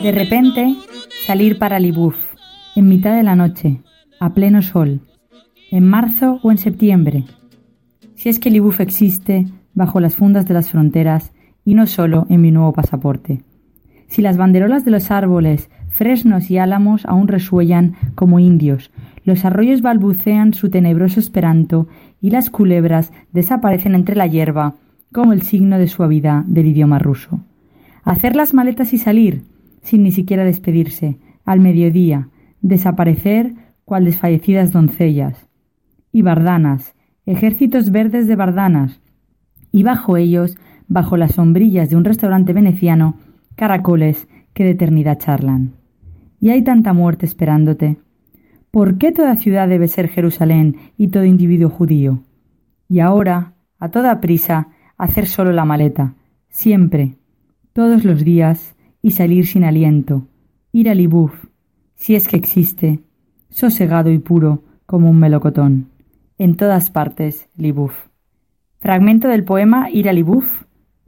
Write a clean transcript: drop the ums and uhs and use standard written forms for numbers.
De repente, salir para Lviv, en mitad de la noche, a pleno sol, en marzo o en septiembre. Si es que Lviv existe bajo las fundas de las fronteras y no solo en mi nuevo pasaporte. Si las banderolas de los árboles, fresnos y álamos aún resuellan como indios, los arroyos balbucean su tenebroso esperanto y las culebras desaparecen entre la hierba como el signo de suavidad del idioma ruso. Hacer las maletas y salir, sin ni siquiera despedirse, al mediodía, desaparecer cual desfallecidas doncellas. Y bardanas, ejércitos verdes de bardanas, y bajo ellos, bajo las sombrillas de un restaurante veneciano, caracoles que de eternidad charlan. Y hay tanta muerte esperándote. ¿Por qué toda ciudad debe ser Jerusalén y todo individuo judío? Y ahora, a toda prisa, hacer solo la maleta, siempre, todos los días, y salir sin aliento, ir a Lviv, si es que existe, sosegado y puro como un melocotón. En todas partes, Lviv. Fragmento del poema Ir a Lviv,